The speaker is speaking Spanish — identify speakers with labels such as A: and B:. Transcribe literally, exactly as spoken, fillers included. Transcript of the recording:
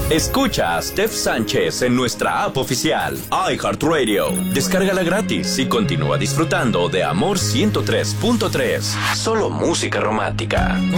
A: Escucha a Steph Sánchez en nuestra app oficial, iHeartRadio. Descárgala gratis y continúa disfrutando de Amor ciento tres punto tres. Solo música romántica.